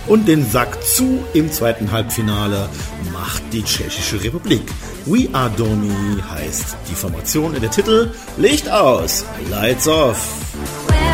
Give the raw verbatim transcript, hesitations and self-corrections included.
Und den Sack zu im zweiten Halbfinale macht die Tschechische Republik. We Are Domi heißt die Formation in der Titel. Licht aus, Lights off.